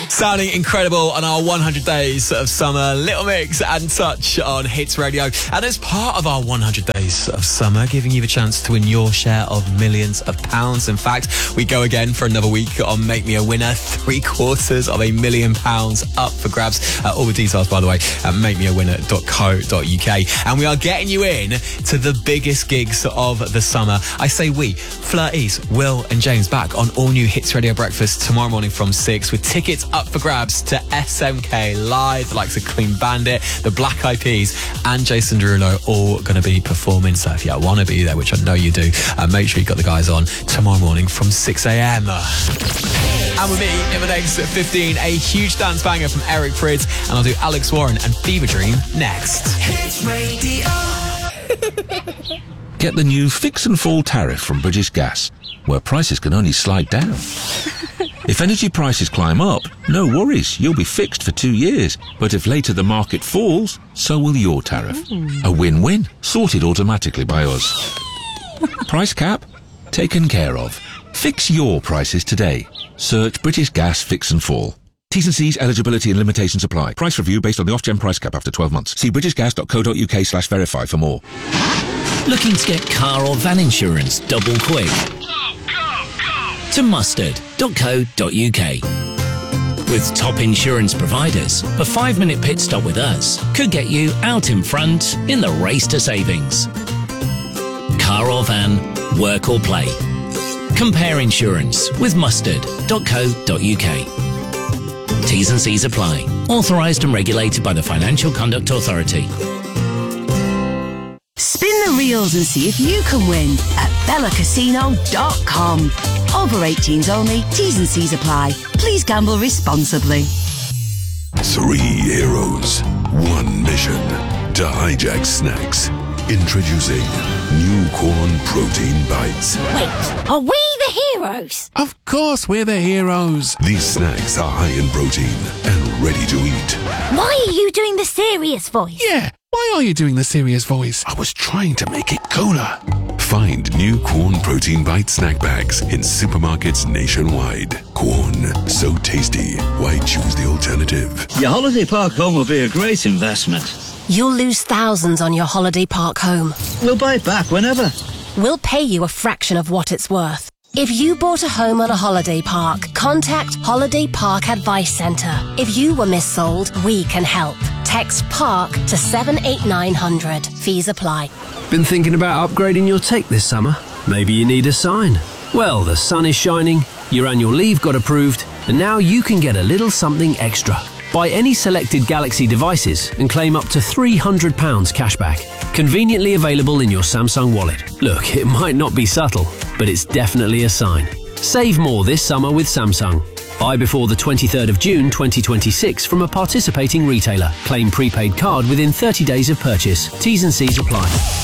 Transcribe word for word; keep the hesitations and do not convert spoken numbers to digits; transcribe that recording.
Sounding incredible on our one hundred days of summer. Little Mix and Touch on Hits Radio. And as part of our one hundred days of summer, giving you the chance to win your share of millions of pounds. In fact, we go again for another week on Make Me a Winner. Three quarters of a million pounds up for grabs. Uh, all the details, by the way, at make me a winner dot co dot uk. And we are getting you in to the biggest gigs of the summer. I say we, Fleur East, Will and James back on all new Hits Radio Breakfast tomorrow morning from six with tickets up for grabs to S M K Live, the likes of Clean Bandit, the Black Eyed Peas and Jason Derulo all going to be performing. So if you want to be there, which I know you do, uh, make sure you got the guys on tomorrow morning from six a.m. And with me in the next fifteen, a huge dance banger from Eric Prydz, and I'll do Alex Warren and Fever Dream next. Hits Radio. Get the new Fix and Fall tariff from British Gas, where prices can only slide down. If energy prices climb up, no worries, you'll be fixed for two years. But if later the market falls, so will your tariff. Mm. A win-win, sorted automatically by us. Price cap? Taken care of. Fix your prices today. Search British Gas Fix and Fall. T's and C's, eligibility and limitations apply. Price review based on the Ofgem price cap after twelve months. See british gas dot co dot uk slash verify for more. Looking to get car or van insurance double quick? Go, go, go. To mustard dot co dot uk. With top insurance providers, a five-minute pit stop with us could get you out in front in the race to savings. Car or van, work or play. Compare insurance with mustard dot co dot uk. T's and C's apply. Authorised and regulated by the Financial Conduct Authority. Spin the reels and see if you can win at bella casino dot com. Over eighteens only. T's and C's apply. Please gamble responsibly. Three heroes, one mission to hijack snacks. Introducing new corn protein bites. Wait, are we the heroes? Of course we're the heroes. These snacks are high in protein and ready to eat. Why are you doing the serious voice? Yeah, why are you doing the serious voice? I was trying to make it cooler. Find new corn protein bite snack bags in supermarkets nationwide. Corn, so tasty. Why choose the alternative? Your holiday park home will be a great investment. You'll lose thousands on your holiday park home. We'll buy it back whenever. We'll pay you a fraction of what it's worth. If you bought a home on a holiday park, contact Holiday Park Advice Centre. If you were missold, we can help. Text PARK to seven eight nine hundred. Fees apply. Been thinking about upgrading your take this summer? Maybe you need a sign. Well, the sun is shining, your annual leave got approved, and now you can get a little something extra. Buy any selected Galaxy devices and claim up to three hundred pounds cashback. Conveniently available in your Samsung wallet. Look, it might not be subtle, but it's definitely a sign. Save more this summer with Samsung. Buy before the twenty-third of June twenty twenty-six from a participating retailer. Claim prepaid card within thirty days of purchase. T's and C's apply.